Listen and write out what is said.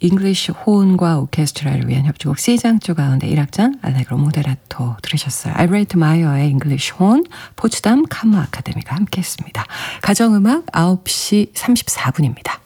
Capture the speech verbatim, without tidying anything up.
잉글리시 호은과 오케스트라를 위한 협주곡 C장조 가운데 일 악장 알레그로 모데라토 들으셨어요. 알브레이트 마이어의 잉글리시 혼, 포츠담 카머 아카데미가 함께했습니다. 가정음악 아홉 시 삼십사 분입니다.